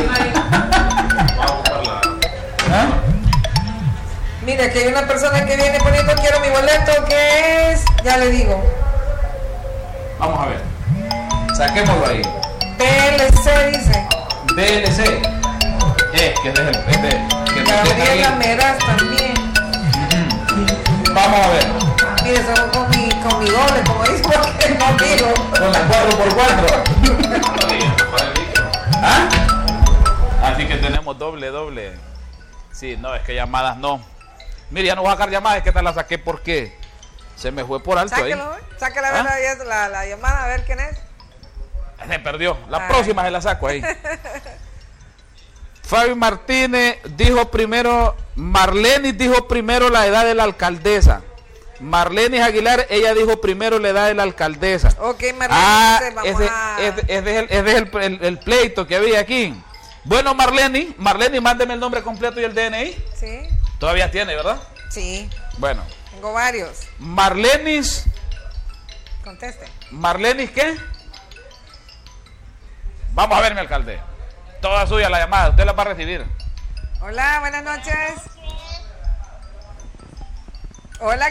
¿Ah? Mire, que hay una persona que viene poniendo quiero mi boleto, ¿qué es? Ya le digo. Vamos a ver. Saquémoslo ahí. PLC dice. DLC. Que es el Gabriela Meraz también. Vamos a ver. Mire, solo con mi doble, como dice, porque no digo. Con la 4x4. ¿Ah? Así que tenemos doble. Sí, no, es que llamadas no. Mire, ya no voy a sacar llamadas, es que esta la saqué porque se me fue por alto. Sáquelo, ahí. sáquela a ver la llamada, a ver quién es. Se perdió. La próxima se la saco ahí. Fabi Martínez dijo primero, Marlenis dijo primero la edad de la alcaldesa. Marlenis Aguilar, ella dijo primero la edad de la alcaldesa. Ok, Marlenis, vamos ese es el pleito que había aquí. Bueno, Marlenis, mándeme el nombre completo y el DNI. Sí. Todavía tiene, ¿verdad? Sí. Bueno. Tengo varios. Marlenis. Conteste. ¿Marlenis qué? Vamos a ver, mi alcalde. Toda suya la llamada, usted la va a recibir. Hola, buenas noches. Hola.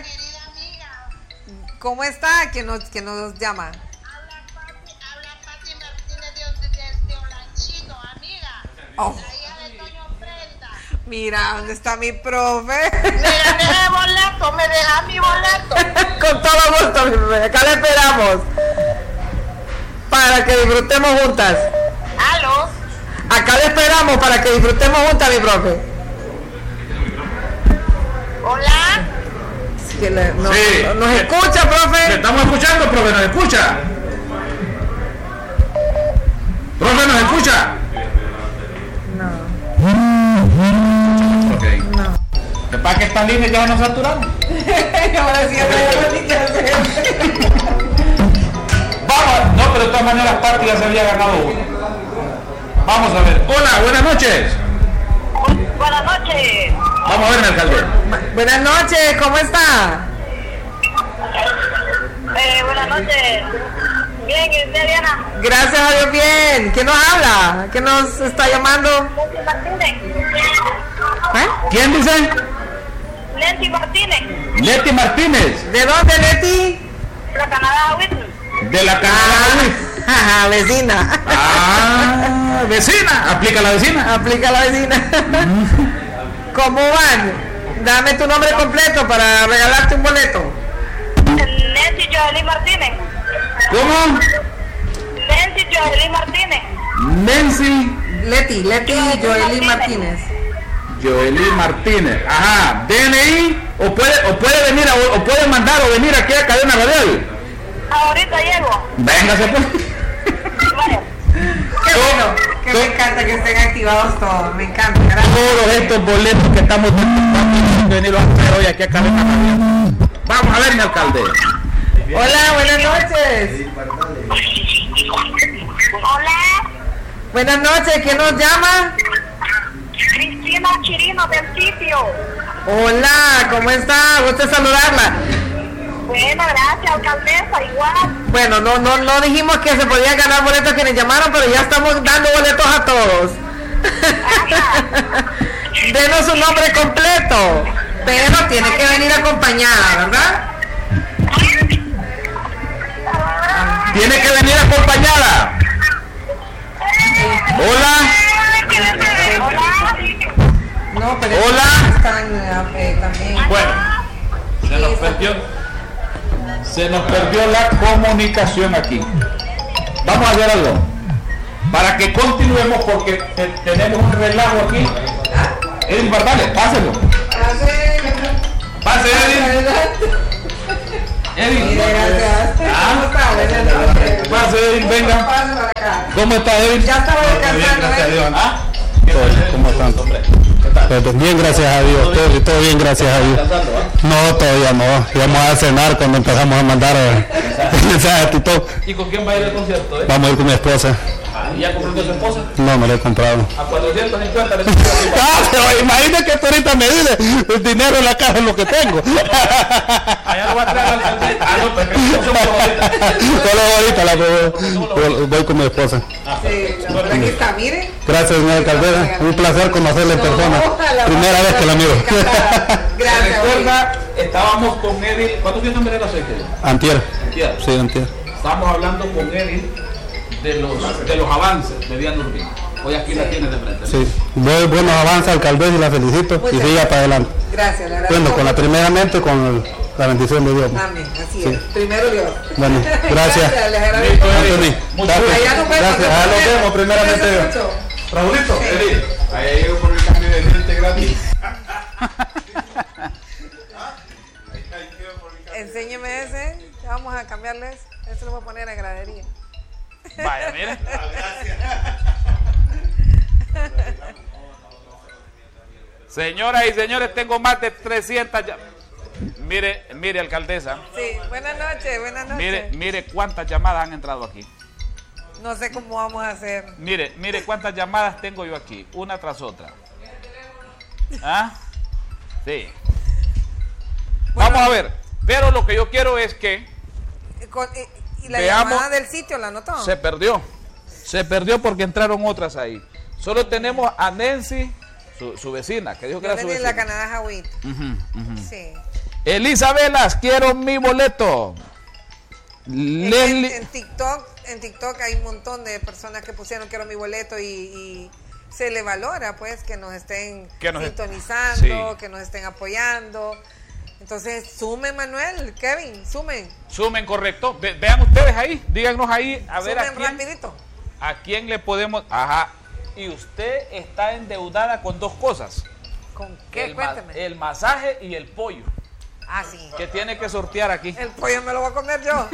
¿Cómo está? ¿Quién nos llama? Habla Pati Martínez de Olanchito, amiga. Oh. La hija de Toño Prenda. Mira, ¿dónde está mi profe? Me gané el boleto, me deja mi boleto. Con todo gusto, mi profe. Acá le esperamos. Para que disfrutemos juntas. ¿Aló? Acá le esperamos para que disfrutemos juntas, mi profe. Hola. Sí, nos Sí. escucha, profe. Le estamos escuchando, profe, nos escucha. Profe, nos escucha. No. Ok. No. ¿Qué pasa que esta línea ya nos saturaron? Ahora sí, no sé ni qué hacer. Vamos, no, pero de todas maneras Pati ya se había ganado uno. Vamos a ver. Hola, buenas noches. Buenas noches. Vamos a ver, mi alcalde. Buenas noches, ¿cómo está? Buenas noches. Bien, ¿y usted, Diana? Gracias a Dios, bien. ¿Quién nos habla? ¿Quién nos está llamando? Nancy Martínez. ¿Eh? ¿Quién dice? Nancy Martínez. Leti Martínez. ¿De dónde, Leti? La Canadá Whitney. De la Canadá. Vecina. Ah, vecina. Aplica la vecina. Aplica la vecina. ¿Cómo van? Dame tu nombre completo para regalarte un boleto. Nancy Joely Martínez. ¿Cómo? Nancy Joely Martínez. Nancy Leti Joely Martínez. Joely Martínez. Ajá. DNI o puede venir o puede mandar o venir aquí a Cadena Radial. Ahorita llego. Véngase pues. Qué bueno, que me encanta que estén activados todos, me encanta. Gracias. Todos estos boletos que estamos venir a hacer hoy aquí a Cadena Radial. Vamos a ver, mi alcalde. Hola, buenas noches. Hola, Buenas noches, ¿quién nos llama? Cristina Chirino del sitio. Hola, ¿cómo está? Gusto saludarla. Bueno, gracias, alcaldesa, igual. Bueno, no dijimos que se podían ganar boletos quienes llamaron, pero ya estamos dando boletos a todos. Denos su nombre completo, pero tiene que venir acompañada, ¿verdad? Tiene que venir acompañada. Hola. No, pero hola. Están también. Bueno, se nos perdió la comunicación aquí. Vamos a hacer algo para que continuemos porque tenemos un relajo aquí. Edwin Bardales, páselo. Pase, Edwin. Edwin. Pase, Edwin, venga. ¿Cómo está, Edwin? Ya estaba descansando. ¿Cómo están? Bien, gracias a Dios. Todo bien, gracias a Dios. No, todavía no. Íbamos a cenar cuando empezamos a mandar mensajes a TikTok. ¿Y con quién va a ir al concierto? Vamos a ir con mi esposa. ¿Y ya compró a su esposa? No, no le he comprado. A 450 le pero imagínate que tú ahorita me dices el dinero en la caja es lo que tengo. Allá lo va a traer al alcalde. No, pero solo ahorita voy con mi esposa. Sí, aquí está, mire. Gracias, señora alcaldesa. Un placer conocerla en persona. Primera vez que la miro. Gracias. Recuerda, estábamos con Edil. ¿Cuánto tiene nombre el aceite? Antier. Sí, antier. Estábamos hablando con Edil de los avances de Diana Urbina. Hoy aquí la tienes de frente. Sí, buenos avances, alcaldesa, y la felicito y siga para adelante. Gracias, la bueno, primeramente con la bendición de Dios. Amén, así es. Primero Dios. Bueno, gracias. Les agradezco. Gracias. Nos vemos primeramente Dios. Raulito, Edil, ahí llego por el cambio de gente gratis. Enséñeme ese. Vamos a cambiarles. Este lo voy a poner en gradería. Vaya, mire. Señoras y señores, tengo más de 300 Mire, alcaldesa. Sí, buenas noches. Mire cuántas llamadas han entrado aquí. No sé cómo vamos a hacer. Mire cuántas llamadas tengo yo aquí, una tras otra. ¿Ah? Sí. Bueno, vamos a ver. Pero lo que yo quiero es que y la llamada del sitio la anotó. Se perdió porque entraron otras ahí. Solo tenemos a Nancy, su vecina, que dijo que era su vecina. La Canadá Jawit. Sí. Elisabelas, quiero mi boleto. En TikTok hay un montón de personas que pusieron quiero mi boleto y se le valora pues que nos estén sintonizando, sí, que nos estén apoyando. Entonces, sumen, Manuel, Kevin, sumen. Sumen, correcto. Vean ustedes ahí, díganos ahí, a ver a quién le podemos... Ajá, y usted está endeudada con dos cosas. ¿Con qué? Cuénteme. El masaje y el pollo. Ah, sí. Que tiene que sortear aquí. El pollo me lo voy a comer yo.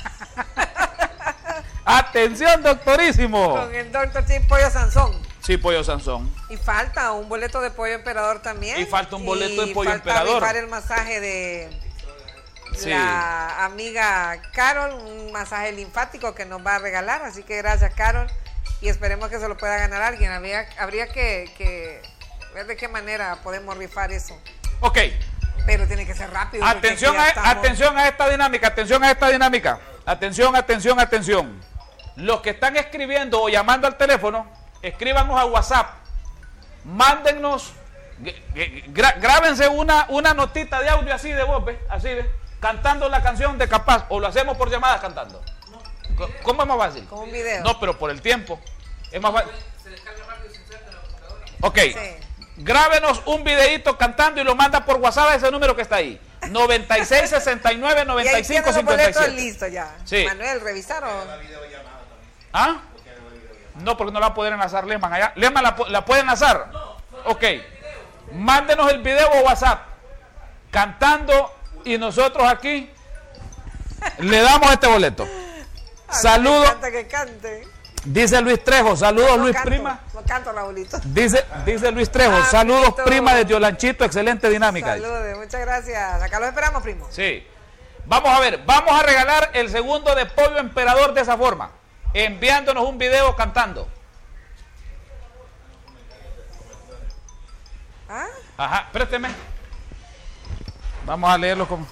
¡Atención, doctorísimo! Con el doctor sí, Pollo Sansón. Sí, Pollo Sansón. Y falta un boleto de Pollo Emperador también. Y falta un boleto de Pollo Emperador. Y falta el masaje de la amiga Carol, un masaje linfático que nos va a regalar. Así que gracias, Carol. Y esperemos que se lo pueda ganar alguien. Habría que ver de qué manera podemos rifar eso. Ok. Pero tiene que ser rápido. Atención a esta dinámica. Atención. Los que están escribiendo o llamando al teléfono, escríbanos a WhatsApp. Mándennos, grábense una notita de audio así de voz, así de, cantando la canción de Capaz, o lo hacemos por llamadas cantando. ¿Cómo es más fácil? Con un video. No, pero por el tiempo. Es más fácil. Ok. Sí. Grábenos un videito cantando y lo manda por WhatsApp a ese número que está ahí. 96699557. Listo ya. Sí. Manuel, ¿revisaron? ¿Ah? No, porque no la va a poder enlazar Lesman allá. Lesman, ¿la puede enlazar? Ok. Mándenos el video o WhatsApp cantando y nosotros aquí le damos este boleto. Saludos. Que cante. Dice Luis Trejo, saludos Luis canto, prima. No canto, Raulito. Dice Luis Trejo, saludos prima de Tiolanchito, excelente dinámica. Saludos, muchas gracias. Acá los esperamos, primo. Sí. Vamos a ver, vamos a regalar el segundo de pollo emperador de esa forma, enviándonos un video cantando. ¿Ah? Ajá, présteme. Vamos a leerlo como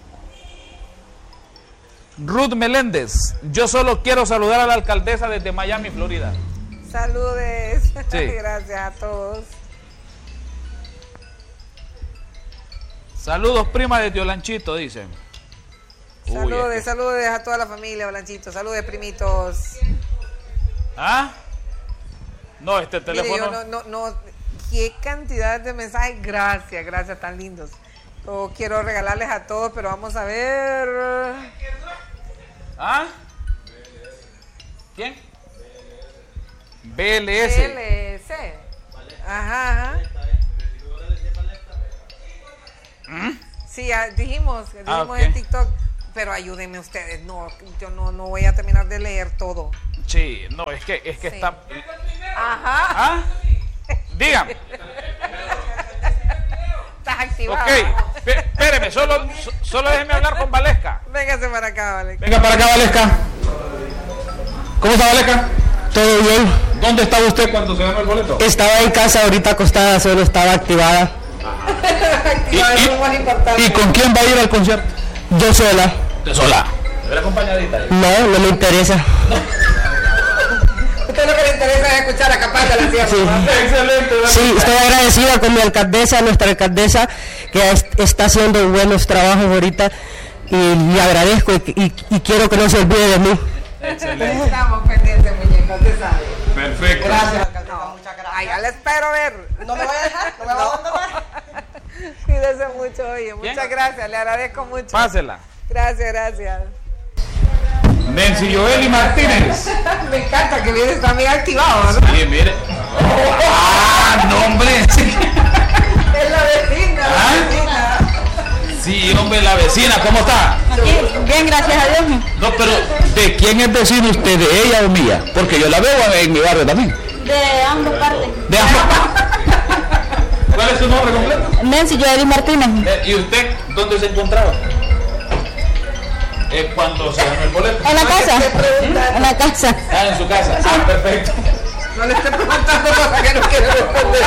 Ruth Meléndez. Yo solo quiero saludar a la alcaldesa desde Miami, Florida. Saludes. Sí. Gracias a todos. Saludos prima de Tiolanchito, dicen. Saludes, saludes a toda la familia, Blanchito. Saludes, primitos. ¿Ah? No, este teléfono. Mire, no. Qué cantidad de mensajes. Gracias, tan lindos. Yo quiero regalarles a todos, pero vamos a ver. ¿Ah? ¿Quién? BLS. BLS. Ajá. Sí, dijimos okay. En TikTok. Pero ayúdenme ustedes. No, yo no voy a terminar de leer todo. Sí, no, es que sí. Está. Ajá. ¿Ah? Dígame. Estás activado. Ok, espéreme, solo déjeme hablar con Valesca. Véngase para acá, Valesca. Venga para acá, Valesca. ¿Cómo está, Valesca? Todo bien. ¿Dónde estaba usted cuando se ganó el boleto? Estaba en casa ahorita acostada, solo estaba activada. ¿Y con quién va a ir al concierto? Yo sola. ¿De sola? ¿Era acompañadita? No me interesa. Usted lo que le interesa es escuchar a Capaz de la Sierra. Sí. Excelente. Sí, estoy agradecida con mi alcaldesa, nuestra alcaldesa, que está haciendo buenos trabajos ahorita y le agradezco y quiero que no se olvide de mí. Excelente. Estamos pendientes, muñecos, usted sabe. Perfecto. Gracias, alcaldesa, muchas gracias. Ay, ya le espero ver. No me voy a dejar, no me voy a abandonar. Cuídese mucho, oye, muchas gracias, le agradezco mucho. Pásela. Gracias. Nancy Joeli Martínez. Me encanta que vienes también activado, ¿no? Sí, mire. No, hombre. Es la vecina, Sí, hombre, la vecina, ¿cómo está? Aquí, bien, gracias a Dios. No, pero ¿de quién es vecino usted? ¿De ella o mía? Porque yo la veo en mi barrio también. De ambas partes. ¿De ambas? ¿Cuál es su nombre completo? Nancy Joeli Martínez. ¿Y usted dónde se encontraba? Cuando se ganó el boleto. En la casa. En la casa. Ah, en su casa. Ah, perfecto. No le estoy preguntando cosas que no quiere responder.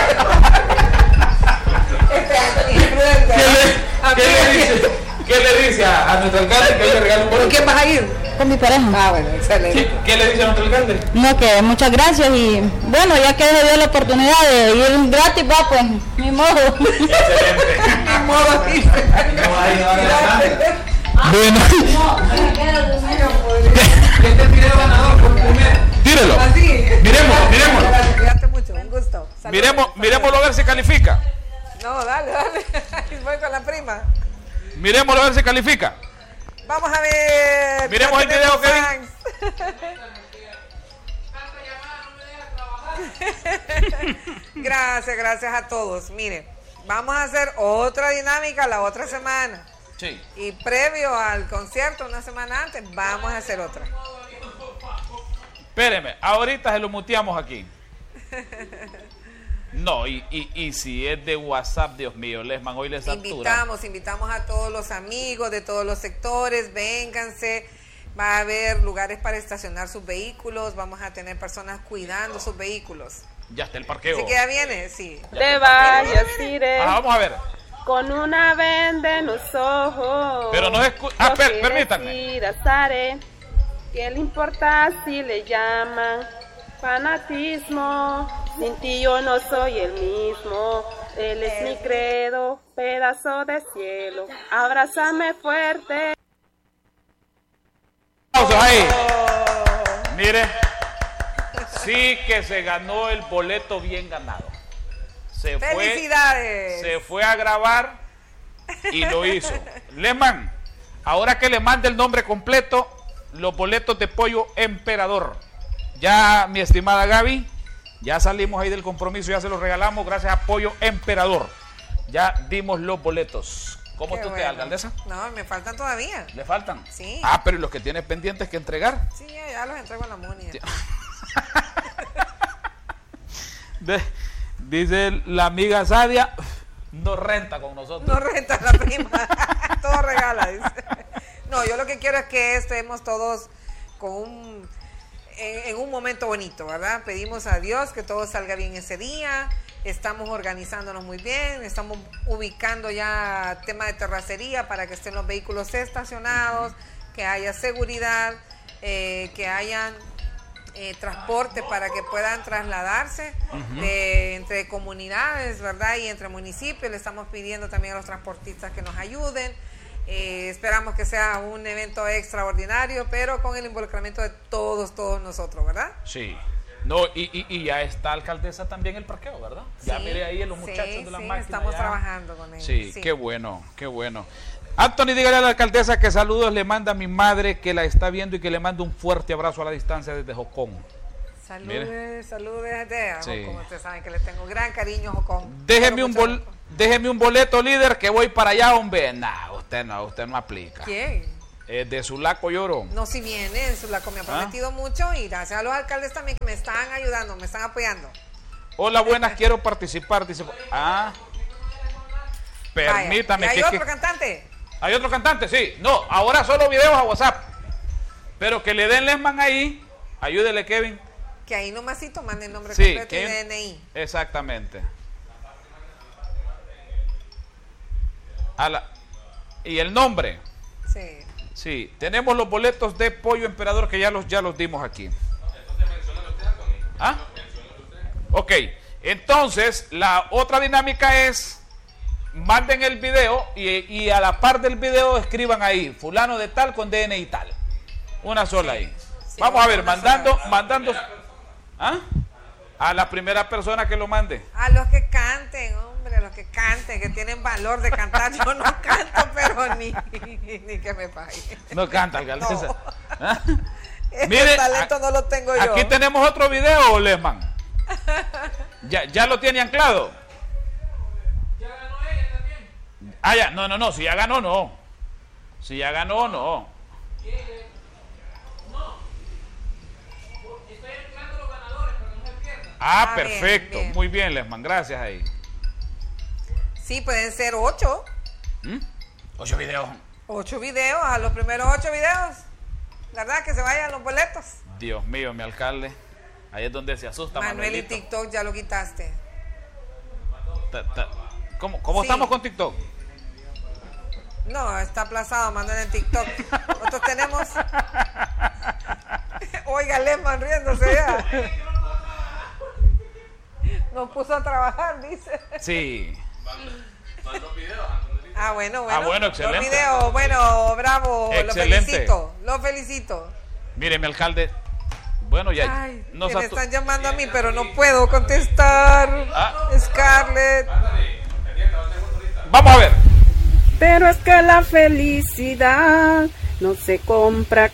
¿Qué le dice a nuestro alcalde que le regala un boleto? ¿Con quién vas a ir? Con mi pareja. Ah, bueno, excelente. ¿Qué le dice a nuestro alcalde? No, que muchas gracias y bueno, ya que se dio la oportunidad de ir gratis, va, pues, ni modo. Excelente. Ni modo, dice. Bueno. Este video ganador por primero. Tírelo. Así. Miremoslo. Gracias, cuídate mucho, un gusto. Saludos. Miremoslo a ver si califica. No, dale. Voy con la prima. Miremoslo a ver si califica. Vamos a ver. Miremos el video, Kevin. Gracias a todos. Mire, vamos a hacer otra dinámica la otra semana. Sí. Y previo al concierto, una semana antes, vamos a hacer otra. Espéreme, ahorita se lo muteamos aquí. No, y si es de WhatsApp, Dios mío, Lesman, hoy les satura. Invitamos a todos los amigos de todos los sectores, vénganse. Va a haber lugares para estacionar sus vehículos, vamos a tener personas cuidando sus vehículos. Ya está el parqueo. ¿Sí que ya viene? Sí. Te vayas, iré. Vamos a ver. Con una venda en los ojos. Pero no permítanme. ¿Qué le importa si le llaman fanatismo? Sin ti yo no soy el mismo. Él es mi credo, pedazo de cielo. Abrázame fuerte. Ahí. Mire, sí que se ganó el boleto bien ganado. ¡Felicidades! Se fue a grabar y lo hizo. Lesman, ahora que le mande el nombre completo, los boletos de pollo emperador Ya, mi estimada Gaby, ya salimos ahí del compromiso, ya se los regalamos gracias a Pollo Emperador. Ya dimos los boletos. ¿Cómo Qué tú bueno. quedas, alcaldesa? No, me faltan todavía. ¿Le faltan? Sí. Ah, pero ¿y los que tienes pendientes que entregar? Sí, ya los entrego a la Muni. Dice la amiga Sadia, no renta con nosotros. No renta la prima, todo regala, dice. No, yo lo que quiero es que estemos todos con en un momento bonito, ¿verdad? Pedimos a Dios que todo salga bien ese día. Estamos organizándonos muy bien, estamos ubicando ya tema de terracería para que estén los vehículos estacionados, que haya seguridad, que hayan transporte para que puedan trasladarse entre comunidades, ¿verdad? Y entre municipios. Le estamos pidiendo también a los transportistas que nos ayuden. Esperamos que sea un evento extraordinario, pero con el involucramiento de todos nosotros, ¿verdad? Sí. No, y ya está, alcaldesa, también el parqueo, ¿verdad? Ya Sí, mire ahí a los muchachos de las máquinas. Estamos ya trabajando con ellos. Sí, qué bueno, qué bueno. Anthony, dígale a la alcaldesa que saludos le manda a mi madre, que la está viendo, y que le manda un fuerte abrazo a la distancia desde Jocón. Saludos desde Jocón. Sí. Ustedes saben que les tengo gran cariño a Jocón. Déjeme un boleto, líder, que voy para allá, hombre. Nah, usted no aplica. ¿Quién? De Sulaco Lloro. No, si viene, Sulaco me ha prometido mucho, y gracias a los alcaldes también que me están ayudando, me están apoyando. Hola, buenas, quiero participar. Dice, permítame. Vaya, ¿y hay otro cantante? ¿Hay otro cantante? Sí. No, ahora solo videos a WhatsApp. Pero que le den Lesman ahí. Ayúdele, Kevin. Que ahí nomasito mande el nombre Sí, completo y DNI. Exactamente. Y el nombre. Sí. Sí, tenemos los boletos de Pollo Emperador que ya los dimos aquí. ¿Ah? Ok, entonces la otra dinámica es: manden el video y a la par del video escriban ahí fulano de tal con DNI tal. Una sola ahí. Sí, vamos a ver, mandando ¿ah? A la primera persona que lo mande. A los que canten, hombre, a los que canten, que tienen valor de cantar. Yo no canto, pero ni que me pague. No canta, alcaldesa. No. ¿Ah? Ese Mire, talento no lo tengo yo. Aquí tenemos otro video, Lesman. ¿Ya lo tiene anclado? Ya ganó ella también. Ah, ya, no, si ya ganó, no. Si ya ganó, no. Estoy entrando los ganadores para que no se pierdan. Ah, perfecto. bien. Muy bien, Lesman, gracias ahí. Sí, pueden ser 8. 8 videos. 8 videos, a los primeros 8 videos. ¿Verdad? Que se vayan los boletos. Dios mío, mi alcalde. Ahí es donde se asusta Manuel, y Manuelito. TikTok ya lo quitaste. ¿Cómo Sí. estamos con TikTok? No, está aplazado, Manuel, en TikTok. Nosotros tenemos... Oiga, Lesman riéndose ya. Nos puso a trabajar, dice. Sí. Ah, bueno. Ah, bueno, excelente. Los videos, bueno, bravo. Excelente. Lo felicito. Mire, mi alcalde. Bueno, ya. Ay, que me están llamando a mí, pero no puedo contestar. Scarlett. Vamos a ver. Pero es que la felicidad no se compra